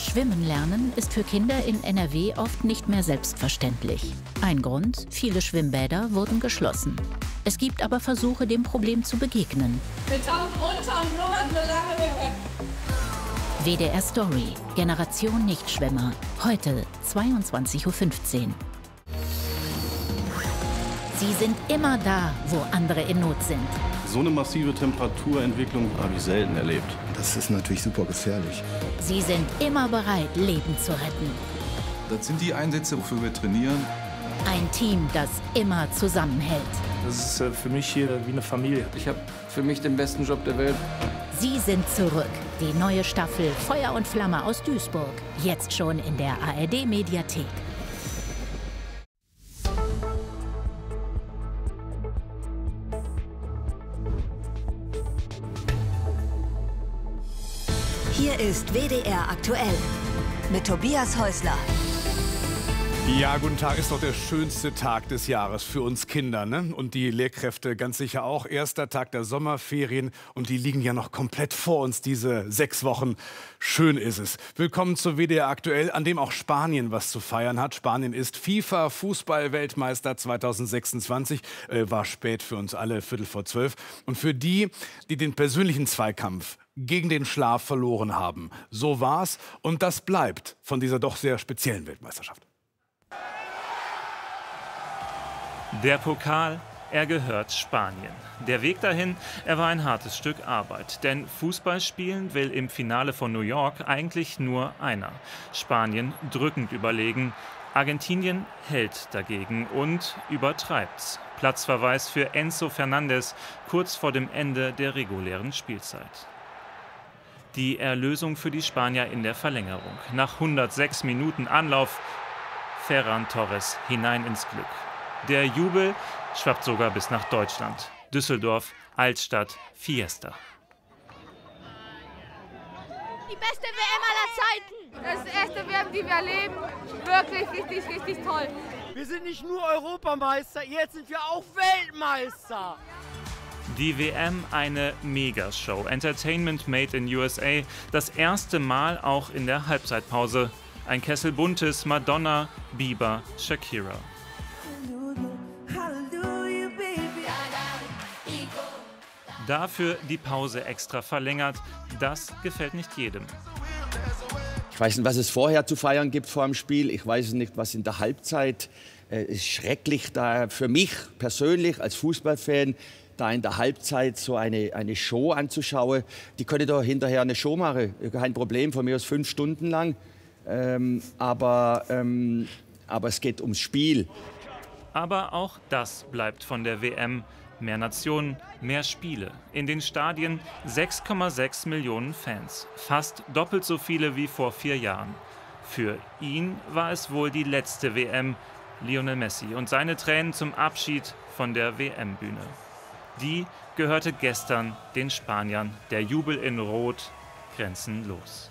Schwimmen lernen ist für Kinder in NRW oft nicht mehr selbstverständlich. Ein Grund: viele Schwimmbäder wurden geschlossen. Es gibt aber Versuche, dem Problem zu begegnen. Wir tauchen runter und blubbern so lange wir können. WDR Story, Generation Nichtschwimmer. Heute 22:15 Uhr. Sie sind immer da, wo andere in Not sind. So eine massive Temperaturentwicklung habe ich selten erlebt. Das ist natürlich super gefährlich. Sie sind immer bereit, Leben zu retten. Das sind die Einsätze, wofür wir trainieren. Ein Team, das immer zusammenhält. Das ist für mich hier wie eine Familie. Ich habe für mich den besten Job der Welt. Sie sind zurück. Die neue Staffel Feuer und Flamme aus Duisburg. Jetzt schon in der ARD-Mediathek. Hier ist WDR aktuell mit Tobias Häusler. Ja, guten Tag. Ist doch der schönste Tag des Jahres für uns Kinder, ne? Und die Lehrkräfte ganz sicher auch. Erster Tag der Sommerferien und die liegen ja noch komplett vor uns, diese 6 Wochen. Schön ist es. Willkommen zu WDR aktuell, an dem auch Spanien was zu feiern hat. Spanien ist FIFA-Fußball-Weltmeister 2026. War spät für uns alle, 11:45. Und für die, die den persönlichen Zweikampf gegen den Schlaf verloren haben. So war's und das bleibt von dieser doch sehr speziellen Weltmeisterschaft. Der Pokal, er gehört Spanien. Der Weg dahin, er war ein hartes Stück Arbeit. Denn Fußball spielen will im Finale von New York eigentlich nur einer. Spanien drückend überlegen. Argentinien hält dagegen und übertreibt's. Platzverweis für Enzo Fernandez kurz vor dem Ende der regulären Spielzeit. Die Erlösung für die Spanier in der Verlängerung. Nach 106 Minuten Anlauf, Ferran Torres hinein ins Glück. Der Jubel schwappt sogar bis nach Deutschland. Düsseldorf, Altstadt, Fiesta. Die beste WM aller Zeiten. Das ist die erste WM, die wir erleben. Wirklich richtig, richtig toll. Wir sind nicht nur Europameister, jetzt sind wir auch Weltmeister. Die WM eine Megashow. Entertainment made in USA. Das erste Mal auch in der Halbzeitpause. Ein Kessel buntes, Madonna, Bieber, Shakira. Dafür die Pause extra verlängert. Das gefällt nicht jedem. Ich weiß nicht, was es vorher zu feiern gibt vor dem Spiel. Ich weiß nicht, was in der Halbzeit ist. Schrecklich da für mich persönlich als Fußballfan, da in der Halbzeit so eine Show anzuschauen. Die können doch hinterher eine Show machen. Kein Problem, von mir aus 5 Stunden lang. Aber es geht ums Spiel. Aber auch das bleibt von der WM. Mehr Nationen, mehr Spiele. In den Stadien 6,6 Millionen Fans. Fast doppelt so viele wie vor 4 Jahren. Für ihn war es wohl die letzte WM. Lionel Messi und seine Tränen zum Abschied von der WM-Bühne. Die gehörte gestern den Spaniern. Der Jubel in Rot, grenzenlos.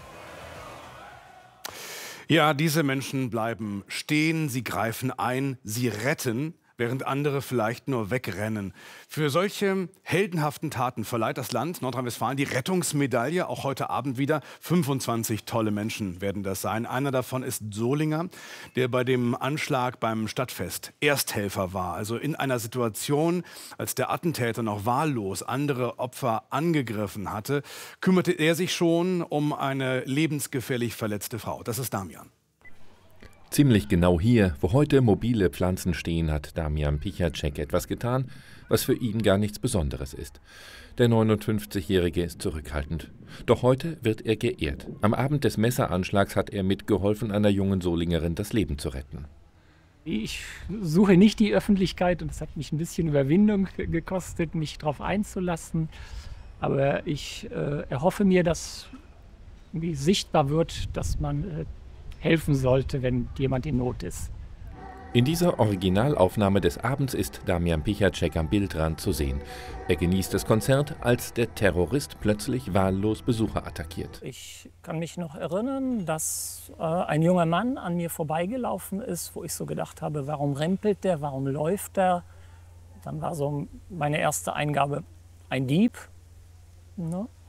Ja, diese Menschen bleiben stehen, sie greifen ein, sie retten, während andere vielleicht nur wegrennen. Für solche heldenhaften Taten verleiht das Land Nordrhein-Westfalen die Rettungsmedaille, auch heute Abend wieder. 25 tolle Menschen werden das sein. Einer davon ist Solinger, der bei dem Anschlag beim Stadtfest Ersthelfer war. Also in einer Situation, als der Attentäter noch wahllos andere Opfer angegriffen hatte, kümmerte er sich schon um eine lebensgefährlich verletzte Frau. Das ist Damian. Ziemlich genau hier, wo heute mobile Pflanzen stehen, hat Damian Pichacek etwas getan, was für ihn gar nichts Besonderes ist. Der 59-Jährige ist zurückhaltend. Doch heute wird er geehrt. Am Abend des Messeranschlags hat er mitgeholfen, einer jungen Solingerin das Leben zu retten. Ich suche nicht die Öffentlichkeit und es hat mich ein bisschen Überwindung gekostet, mich darauf einzulassen. Aber ich erhoffe mir, dass irgendwie sichtbar wird, dass man helfen sollte, wenn jemand in Not ist. In dieser Originalaufnahme des Abends ist Damian Pichacek am Bildrand zu sehen. Er genießt das Konzert, als der Terrorist plötzlich wahllos Besucher attackiert. Ich kann mich noch erinnern, dass ein junger Mann an mir vorbeigelaufen ist, wo ich so gedacht habe, warum rempelt der, warum läuft der? Dann war so meine erste Eingabe, ein Dieb. Ne? Und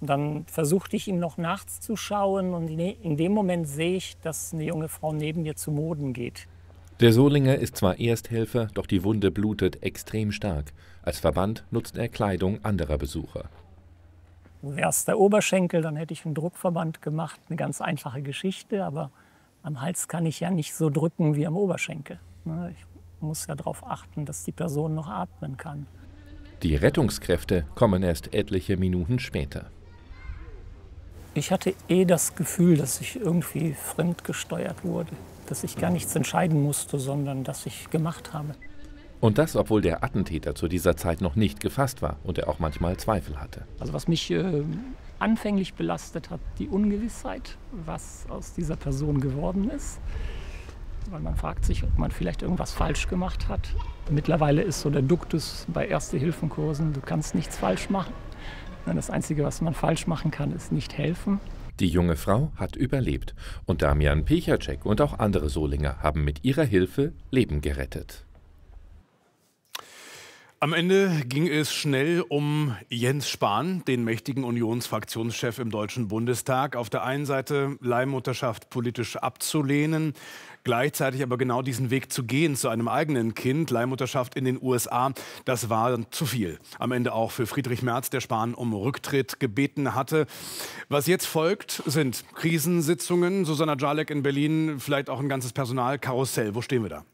Und dann versuchte ich ihm noch nachts zu schauen und in dem Moment sehe ich, dass eine junge Frau neben mir zu Boden geht. Der Solinger ist zwar Ersthelfer, doch die Wunde blutet extrem stark. Als Verband nutzt er Kleidung anderer Besucher. Wäre es der Oberschenkel, dann hätte ich einen Druckverband gemacht. Eine ganz einfache Geschichte, aber am Hals kann ich ja nicht so drücken wie am Oberschenkel. Ich muss ja darauf achten, dass die Person noch atmen kann. Die Rettungskräfte kommen erst etliche Minuten später. Ich hatte das Gefühl, dass ich irgendwie fremdgesteuert wurde. Dass ich gar nichts entscheiden musste, sondern dass ich gemacht habe. Und das, obwohl der Attentäter zu dieser Zeit noch nicht gefasst war und er auch manchmal Zweifel hatte. Also was mich anfänglich belastet hat, die Ungewissheit, was aus dieser Person geworden ist. Weil man fragt sich, ob man vielleicht irgendwas falsch gemacht hat. Mittlerweile ist so der Duktus bei Erste-Hilfen-Kursen, du kannst nichts falsch machen. Das Einzige, was man falsch machen kann, ist nicht helfen. Die junge Frau hat überlebt und Damian Pichacek und auch andere Solinger haben mit ihrer Hilfe Leben gerettet. Am Ende ging es schnell um Jens Spahn, den mächtigen Unionsfraktionschef im Deutschen Bundestag. Auf der einen Seite Leihmutterschaft politisch abzulehnen, gleichzeitig aber genau diesen Weg zu gehen zu einem eigenen Kind, Leihmutterschaft in den USA, das war zu viel. Am Ende auch für Friedrich Merz, der Spahn um Rücktritt gebeten hatte. Was jetzt folgt, sind Krisensitzungen, Susanna Jalek in Berlin, vielleicht auch ein ganzes Personalkarussell. Wo stehen wir da?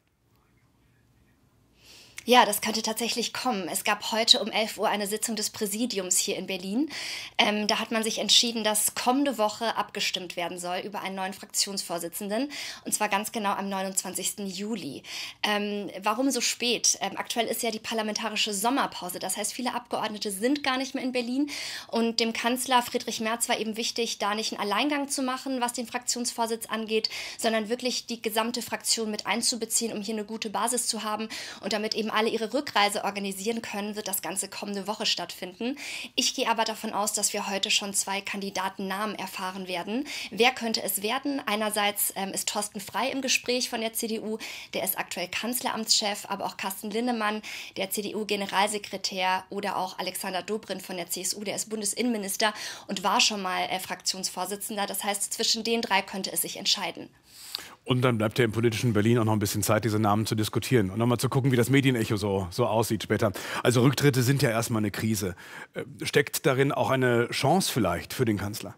Ja, das könnte tatsächlich kommen. Es gab heute um 11 Uhr eine Sitzung des Präsidiums hier in Berlin. Da hat man sich entschieden, dass kommende Woche abgestimmt werden soll über einen neuen Fraktionsvorsitzenden. Und zwar ganz genau am 29. Juli. Warum so spät? Aktuell ist ja die parlamentarische Sommerpause. Das heißt, viele Abgeordnete sind gar nicht mehr in Berlin. Und dem Kanzler Friedrich Merz war eben wichtig, da nicht einen Alleingang zu machen, was den Fraktionsvorsitz angeht, sondern wirklich die gesamte Fraktion mit einzubeziehen, um hier eine gute Basis zu haben. Und damit eben alle ihre Rückreise organisieren können, wird das Ganze kommende Woche stattfinden. Ich gehe aber davon aus, dass wir heute schon 2 Kandidatennamen erfahren werden. Wer könnte es werden? Einerseits ist Thorsten Frey im Gespräch von der CDU, der ist aktuell Kanzleramtschef, aber auch Carsten Linnemann, der CDU-Generalsekretär, oder auch Alexander Dobrindt von der CSU, der ist Bundesinnenminister und war schon mal Fraktionsvorsitzender. Das heißt, zwischen den 3 könnte es sich entscheiden. Und dann bleibt ja im politischen Berlin auch noch ein bisschen Zeit, diese Namen zu diskutieren und nochmal zu gucken, wie das Medienecho so aussieht später. Also Rücktritte sind ja erstmal eine Krise. Steckt darin auch eine Chance vielleicht für den Kanzler?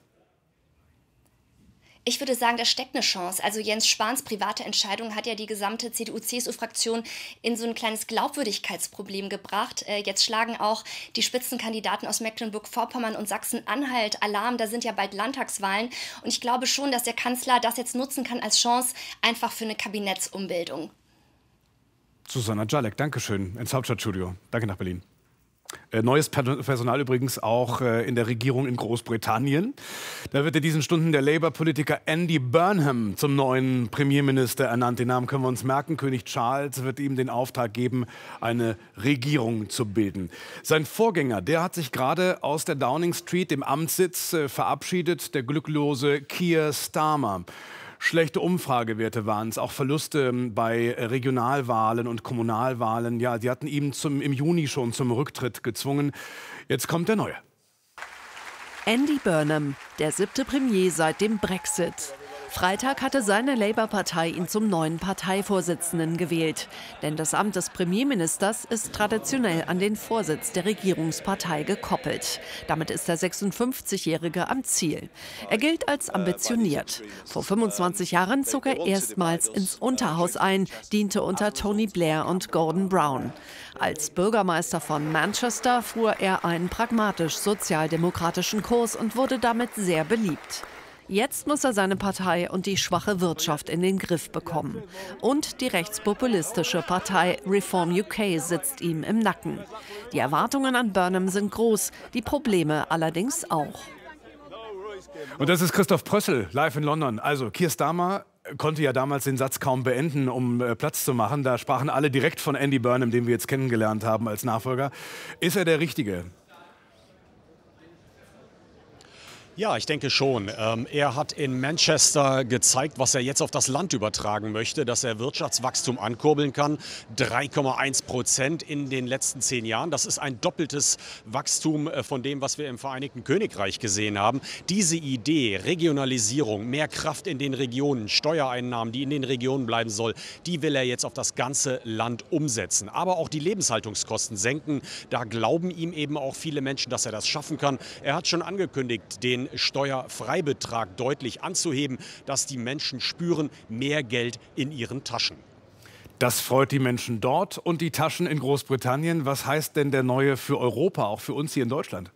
Ich würde sagen, da steckt eine Chance. Also Jens Spahns private Entscheidung hat ja die gesamte CDU-CSU-Fraktion in so ein kleines Glaubwürdigkeitsproblem gebracht. Jetzt schlagen auch die Spitzenkandidaten aus Mecklenburg-Vorpommern und Sachsen-Anhalt Alarm. Da sind ja bald Landtagswahlen. Und ich glaube schon, dass der Kanzler das jetzt nutzen kann als Chance, einfach für eine Kabinettsumbildung. Susanna Jalek, Dankeschön ins Hauptstadtstudio. Danke nach Berlin. Neues Personal übrigens auch in der Regierung in Großbritannien. Da wird in diesen Stunden der Labour-Politiker Andy Burnham zum neuen Premierminister ernannt. Den Namen können wir uns merken. König Charles wird ihm den Auftrag geben, eine Regierung zu bilden. Sein Vorgänger, der hat sich gerade aus der Downing Street, dem Amtssitz, verabschiedet, der glücklose Keir Starmer. Schlechte Umfragewerte waren es, auch Verluste bei Regionalwahlen und Kommunalwahlen. Ja, die hatten ihn im Juni schon zum Rücktritt gezwungen. Jetzt kommt der Neue. Andy Burnham, der 7. Premier seit dem Brexit. Freitag hatte seine Labour-Partei ihn zum neuen Parteivorsitzenden gewählt. Denn das Amt des Premierministers ist traditionell an den Vorsitz der Regierungspartei gekoppelt. Damit ist der 56-Jährige am Ziel. Er gilt als ambitioniert. Vor 25 Jahren zog er erstmals ins Unterhaus ein, diente unter Tony Blair und Gordon Brown. Als Bürgermeister von Manchester fuhr er einen pragmatisch-sozialdemokratischen Kurs und wurde damit sehr beliebt. Jetzt muss er seine Partei und die schwache Wirtschaft in den Griff bekommen. Und die rechtspopulistische Partei Reform UK sitzt ihm im Nacken. Die Erwartungen an Burnham sind groß, die Probleme allerdings auch. Und das ist Christoph Prössel, live in London. Also Keir Starmer konnte ja damals den Satz kaum beenden, um Platz zu machen. Da sprachen alle direkt von Andy Burnham, den wir jetzt kennengelernt haben als Nachfolger. Ist er der Richtige? Ja, ich denke schon. Er hat in Manchester gezeigt, was er jetzt auf das Land übertragen möchte, dass er Wirtschaftswachstum ankurbeln kann. 3,1% in den letzten 10 Jahren. Das ist ein doppeltes Wachstum von dem, was wir im Vereinigten Königreich gesehen haben. Diese Idee, Regionalisierung, mehr Kraft in den Regionen, Steuereinnahmen, die in den Regionen bleiben soll, die will er jetzt auf das ganze Land umsetzen. Aber auch die Lebenshaltungskosten senken. Da glauben ihm eben auch viele Menschen, dass er das schaffen kann. Er hat schon angekündigt, den Steuerfreibetrag deutlich anzuheben, dass die Menschen spüren, mehr Geld in ihren Taschen. Das freut die Menschen dort und die Taschen in Großbritannien. Was heißt denn der neue für Europa, auch für uns hier in Deutschland?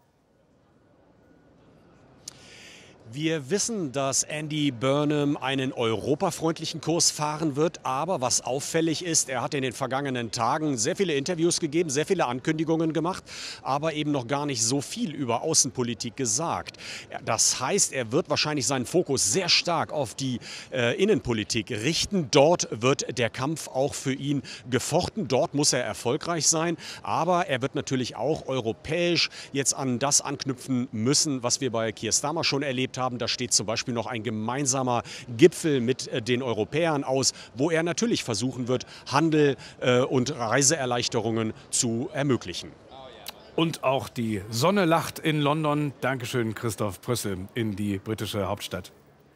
Wir wissen, dass Andy Burnham einen europafreundlichen Kurs fahren wird. Aber was auffällig ist, er hat in den vergangenen Tagen sehr viele Interviews gegeben, sehr viele Ankündigungen gemacht, aber eben noch gar nicht so viel über Außenpolitik gesagt. Das heißt, er wird wahrscheinlich seinen Fokus sehr stark auf die Innenpolitik richten. Dort wird der Kampf auch für ihn gefochten. Dort muss er erfolgreich sein. Aber er wird natürlich auch europäisch jetzt an das anknüpfen müssen, was wir bei Keir Starmer schon erlebt haben. Da steht zum Beispiel noch ein gemeinsamer Gipfel mit den Europäern aus, wo er natürlich versuchen wird, Handel und Reiseerleichterungen zu ermöglichen. Und auch die Sonne lacht in London. Dankeschön, Christoph Prössel, in die britische Hauptstadt.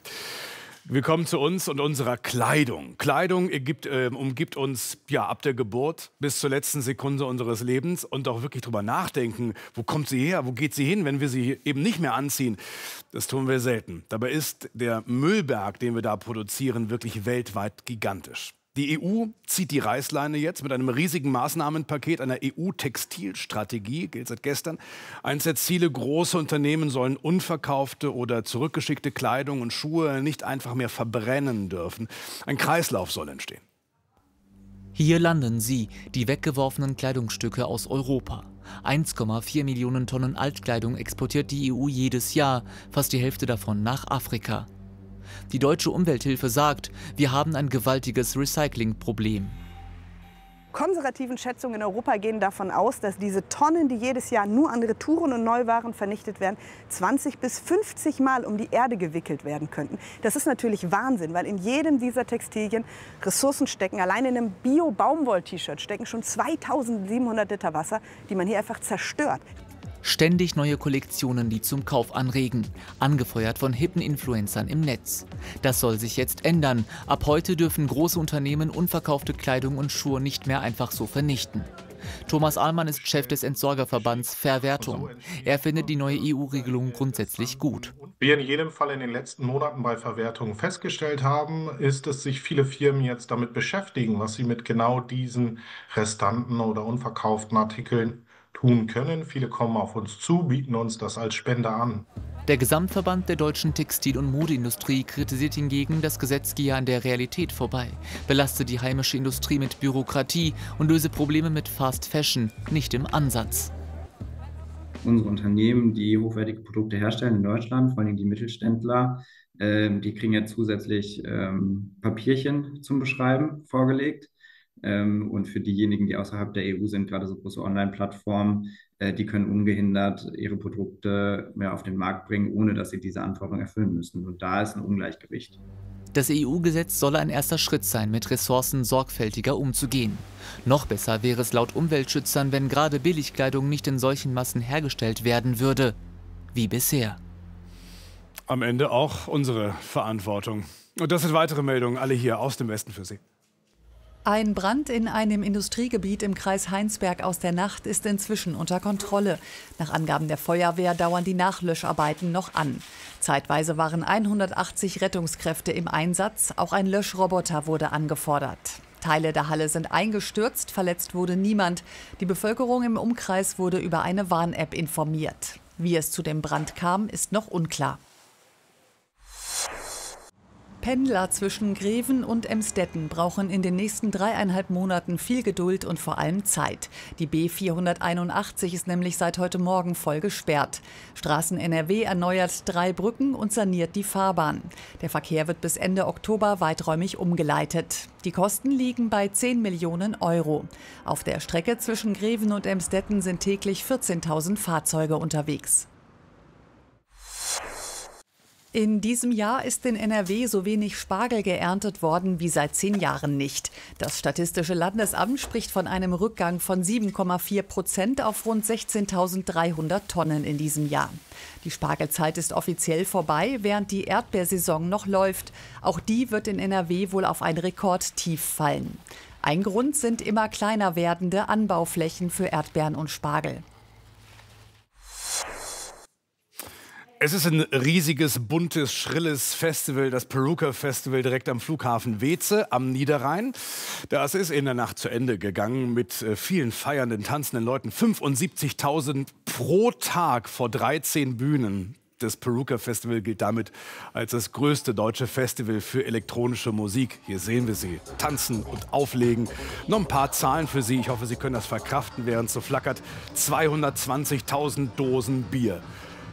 Wir kommen zu uns und unserer Kleidung. Kleidung umgibt uns ja ab der Geburt bis zur letzten Sekunde unseres Lebens und auch wirklich drüber nachdenken, wo kommt sie her, wo geht sie hin, wenn wir sie eben nicht mehr anziehen. Das tun wir selten. Dabei ist der Müllberg, den wir da produzieren, wirklich weltweit gigantisch. Die EU zieht die Reißleine jetzt mit einem riesigen Maßnahmenpaket einer EU-Textilstrategie, gilt seit gestern. Eins der Ziele: große Unternehmen sollen unverkaufte oder zurückgeschickte Kleidung und Schuhe nicht einfach mehr verbrennen dürfen. Ein Kreislauf soll entstehen. Hier landen sie, die weggeworfenen Kleidungsstücke aus Europa. 1,4 Millionen Tonnen Altkleidung exportiert die EU jedes Jahr, fast die Hälfte davon nach Afrika. Die Deutsche Umwelthilfe sagt, wir haben ein gewaltiges Recyclingproblem. Konservativen Schätzungen in Europa gehen davon aus, dass diese Tonnen, die jedes Jahr nur an Retouren und Neuwaren vernichtet werden, 20 bis 50 Mal um die Erde gewickelt werden könnten. Das ist natürlich Wahnsinn, weil in jedem dieser Textilien Ressourcen stecken. Allein in einem Bio-Baumwoll-T-Shirt stecken schon 2700 Liter Wasser, die man hier einfach zerstört. Ständig neue Kollektionen, die zum Kauf anregen, angefeuert von hippen Influencern im Netz. Das soll sich jetzt ändern. Ab heute dürfen große Unternehmen unverkaufte Kleidung und Schuhe nicht mehr einfach so vernichten. Thomas Ahlmann ist Chef des Entsorgerverbands Verwertung. Er findet die neue EU-Regelung grundsätzlich gut. Wir in jedem Fall in den letzten Monaten bei Verwertung festgestellt haben, ist, dass sich viele Firmen jetzt damit beschäftigen, was sie mit genau diesen restanten oder unverkauften Artikeln tun können. Viele kommen auf uns zu, bieten uns das als Spende an. Der Gesamtverband der deutschen Textil- und Modeindustrie kritisiert hingegen, das Gesetz gehe an der Realität vorbei, belaste die heimische Industrie mit Bürokratie und löse Probleme mit Fast Fashion nicht im Ansatz. Unsere Unternehmen, die hochwertige Produkte herstellen in Deutschland, vor allem die Mittelständler, die kriegen ja zusätzlich Papierchen zum Beschreiben vorgelegt. Und für diejenigen, die außerhalb der EU sind, gerade so große Online-Plattformen, die können ungehindert ihre Produkte mehr auf den Markt bringen, ohne dass sie diese Anforderungen erfüllen müssen. Und da ist ein Ungleichgewicht. Das EU-Gesetz solle ein erster Schritt sein, mit Ressourcen sorgfältiger umzugehen. Noch besser wäre es laut Umweltschützern, wenn gerade Billigkleidung nicht in solchen Massen hergestellt werden würde, wie bisher. Am Ende auch unsere Verantwortung. Und das sind weitere Meldungen, alle hier aus dem Westen für Sie. Ein Brand in einem Industriegebiet im Kreis Heinsberg aus der Nacht ist inzwischen unter Kontrolle. Nach Angaben der Feuerwehr dauern die Nachlöscharbeiten noch an. Zeitweise waren 180 Rettungskräfte im Einsatz. Auch ein Löschroboter wurde angefordert. Teile der Halle sind eingestürzt, verletzt wurde niemand. Die Bevölkerung im Umkreis wurde über eine Warn-App informiert. Wie es zu dem Brand kam, ist noch unklar. Pendler zwischen Greven und Emstetten brauchen in den nächsten 3,5 Monaten viel Geduld und vor allem Zeit. Die B481 ist nämlich seit heute Morgen voll gesperrt. Straßen NRW erneuert 3 Brücken und saniert die Fahrbahn. Der Verkehr wird bis Ende Oktober weiträumig umgeleitet. Die Kosten liegen bei 10 Millionen Euro. Auf der Strecke zwischen Greven und Emstetten sind täglich 14.000 Fahrzeuge unterwegs. In diesem Jahr ist in NRW so wenig Spargel geerntet worden wie seit 10 Jahren nicht. Das Statistische Landesamt spricht von einem Rückgang von 7,4% auf rund 16.300 Tonnen in diesem Jahr. Die Spargelzeit ist offiziell vorbei, während die Erdbeersaison noch läuft. Auch die wird in NRW wohl auf ein Rekordtief fallen. Ein Grund sind immer kleiner werdende Anbauflächen für Erdbeeren und Spargel. Es ist ein riesiges, buntes, schrilles Festival, das Peruka Festival direkt am Flughafen Weeze am Niederrhein. Das ist in der Nacht zu Ende gegangen mit vielen feiernden, tanzenden Leuten. 75.000 pro Tag vor 13 Bühnen. Das Peruka Festival gilt damit als das größte deutsche Festival für elektronische Musik. Hier sehen wir sie tanzen und auflegen. Noch ein paar Zahlen für Sie. Ich hoffe, Sie können das verkraften, während es so flackert. 220.000 Dosen Bier.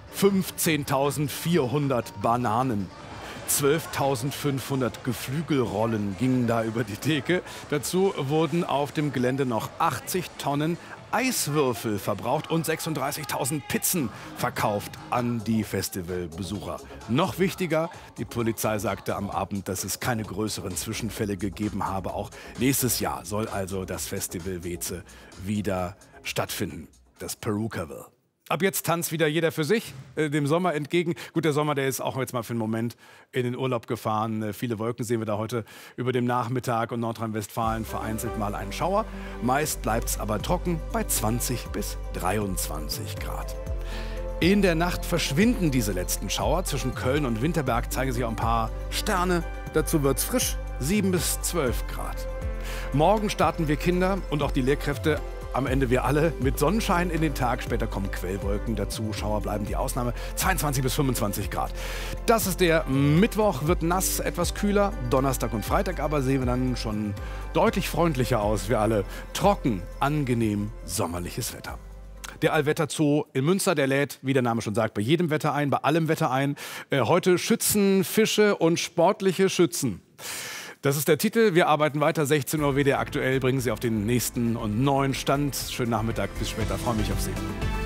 15.400 Bananen, 12.500 Geflügelrollen gingen da über die Theke. Dazu wurden auf dem Gelände noch 80 Tonnen Eiswürfel verbraucht und 36.000 Pizzen verkauft an die Festivalbesucher. Noch wichtiger, die Polizei sagte am Abend, dass es keine größeren Zwischenfälle gegeben habe. Auch nächstes Jahr soll also das Festival Weeze wieder stattfinden, das Perukaville. Ab jetzt tanzt wieder jeder für sich, dem Sommer entgegen. Gut, der Sommer, der ist auch jetzt mal für einen Moment in den Urlaub gefahren. Viele Wolken sehen wir da heute über dem Nachmittag und Nordrhein-Westfalen vereinzelt mal einen Schauer. Meist bleibt es aber trocken bei 20 bis 23 Grad. In der Nacht verschwinden diese letzten Schauer. Zwischen Köln und Winterberg zeigen sich auch ein paar Sterne. Dazu wird es frisch, 7 bis 12 Grad. Morgen starten wir Kinder und auch die Lehrkräfte, am Ende wir alle, mit Sonnenschein in den Tag. Später kommen Quellwolken dazu. Schauer bleiben die Ausnahme. 22 bis 25 Grad. Das ist der Mittwoch, wird nass, etwas kühler. Donnerstag und Freitag aber sehen wir dann schon deutlich freundlicher aus. Wir alle trocken, angenehm, sommerliches Wetter. Der Allwetterzoo in Münster, der lädt, wie der Name schon sagt, bei jedem Wetter ein, bei allem Wetter ein. Heute Schützen, Fische und sportliche Schützen. Das ist der Titel. Wir arbeiten weiter. 16 Uhr WDR aktuell. Bringen Sie auf den nächsten und neuen Stand. Schönen Nachmittag. Bis später. Freue mich auf Sie.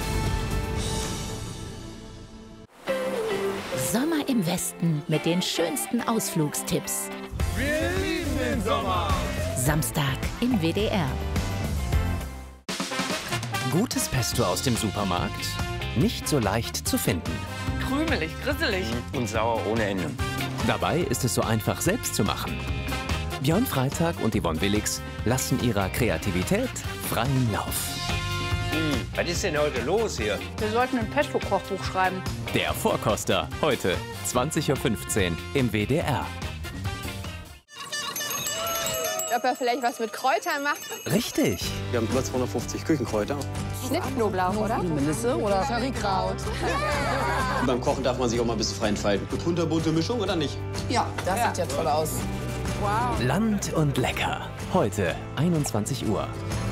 Sommer im Westen mit den schönsten Ausflugstipps. Wir lieben den Sommer. Samstag im WDR. Gutes Pesto aus dem Supermarkt? Nicht so leicht zu finden. Krümelig, grisselig. Und sauer ohne Ende. Dabei ist es so einfach, selbst zu machen. Björn Freitag und Yvonne Willix lassen ihrer Kreativität freien Lauf. Was ist denn heute los hier? Wir sollten ein Pesto-Kochbuch schreiben. Der Vorkoster, heute 20:15 Uhr im WDR. Ob er vielleicht was mit Kräutern macht? Richtig. Wir haben über 250 Küchenkräuter. Schnittknoblauch, oder? Melisse oder Currykraut. Beim Kochen darf man sich auch mal ein bisschen frei entfalten. Eine kunterbunte Mischung oder nicht? Ja, das sieht ja toll aus. Wow. Land und lecker. Heute 21 Uhr.